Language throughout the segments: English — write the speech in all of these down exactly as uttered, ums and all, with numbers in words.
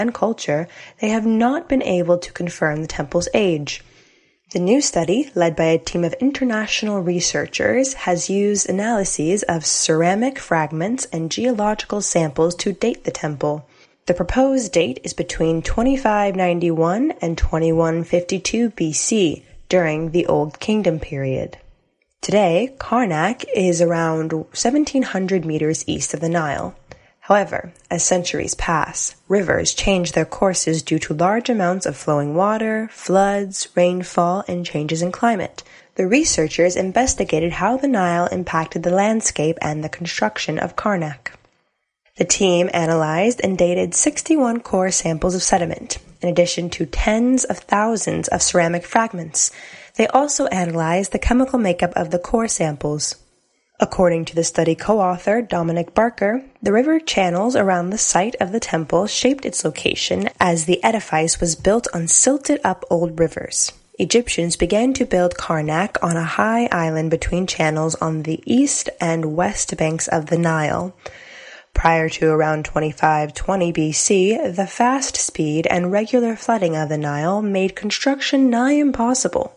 and culture, they have not been able to confirm the temple's age. The new study, led by a team of international researchers, has used analyses of ceramic fragments and geological samples to date the temple. The proposed date is between twenty-five ninety-one and twenty-one fifty-two B C, during the Old Kingdom period. Today, Karnak is around seventeen hundred meters east of the Nile. However, as centuries pass, rivers change their courses due to large amounts of flowing water, floods, rainfall, and changes in climate. The researchers investigated how the Nile impacted the landscape and the construction of Karnak. The team analyzed and dated sixty-one core samples of sediment, in addition to tens of thousands of ceramic fragments. They also analyzed the chemical makeup of the core samples. According to the study co-author Dominic Barker, the river channels around the site of the temple shaped its location as the edifice was built on silted-up old rivers. Egyptians began to build Karnak on a high island between channels on the east and west banks of the Nile. Prior to around twenty-five twenty B C, the fast speed and regular flooding of the Nile made construction nigh impossible.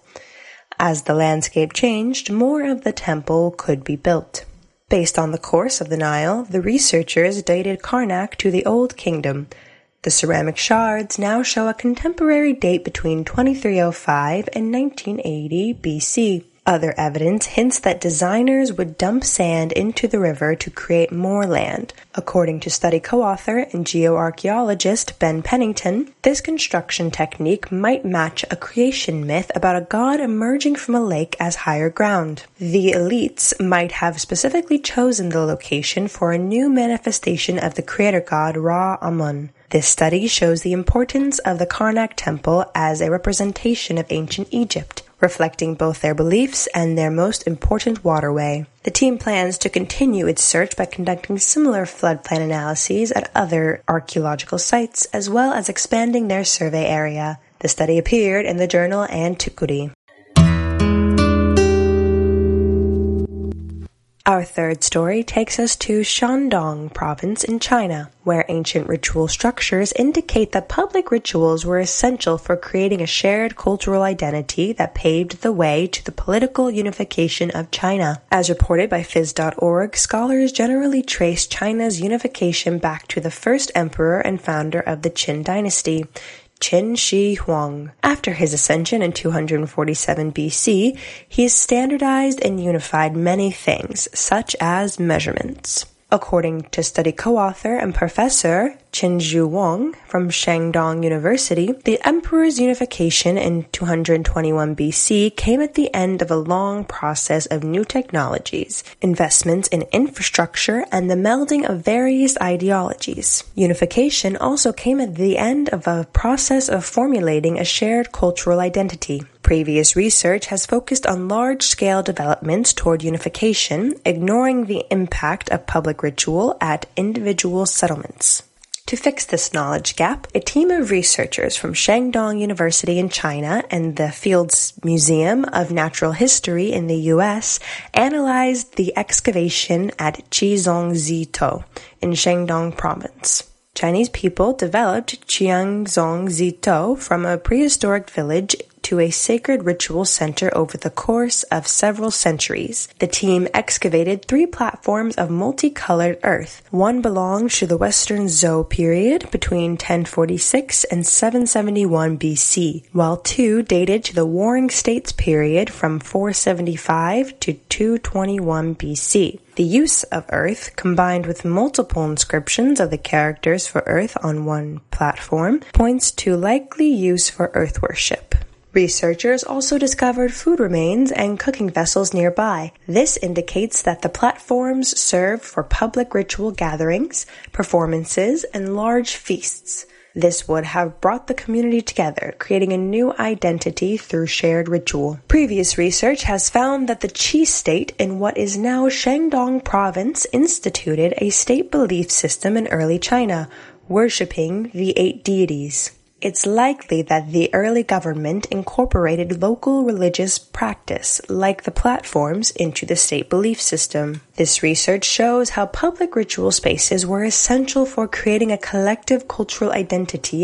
As the landscape changed, more of the temple could be built. Based on the course of the Nile, the researchers dated Karnak to the Old Kingdom. The ceramic shards now show a contemporary date between twenty-three oh five and nineteen eighty B C. Other evidence hints that designers would dump sand into the river to create more land. According to study co-author and geoarchaeologist Ben Pennington, this construction technique might match a creation myth about a god emerging from a lake as higher ground. The elites might have specifically chosen the location for a new manifestation of the creator god Ra-Amun. This study shows the importance of the Karnak temple as a representation of ancient Egypt, reflecting both their beliefs and their most important waterway. The team plans to continue its search by conducting similar floodplain analyses at other archaeological sites, as well as expanding their survey area. The study appeared in the journal Antiquity. Our third story takes us to Shandong province in China, where ancient ritual structures indicate that public rituals were essential for creating a shared cultural identity that paved the way to the political unification of China. As reported by Phys dot org, scholars generally trace China's unification back to the first emperor and founder of the Qin dynasty, Qin Shi Huang. After his ascension in two hundred forty-seven B C, he standardized and unified many things, such as measurements. According to study co-author and professor Qinzhu Wang from Shandong University, the emperor's unification in two hundred twenty-one B C came at the end of a long process of new technologies, investments in infrastructure, and the melding of various ideologies. Unification also came at the end of a process of formulating a shared cultural identity. Previous research has focused on large-scale developments toward unification, ignoring the impact of public ritual at individual settlements. To fix this knowledge gap, a team of researchers from Shandong University in China and the Fields Museum of Natural History in the U S analyzed the excavation at Qizhongzhito in Shandong province. Chinese people developed Qizhongzhito from a prehistoric village to a sacred ritual center over the course of several centuries. The team excavated three platforms of multicolored earth. One belonged to the Western Zhou period between ten forty-six and seven seventy-one B C, while two dated to the Warring States period from four seventy-five to two twenty-one B C. The use of earth, combined with multiple inscriptions of the characters for earth on one platform, points to likely use for earth worship. Researchers also discovered food remains and cooking vessels nearby. This indicates that the platforms served for public ritual gatherings, performances, and large feasts. This would have brought the community together, creating a new identity through shared ritual. Previous research has found that the Qi state in what is now Shandong province instituted a state belief system in early China, worshipping the eight deities. it's likely that the early government incorporated local religious practice, like the platforms, into the state belief system. This research shows how public ritual spaces were essential for creating a collective cultural identity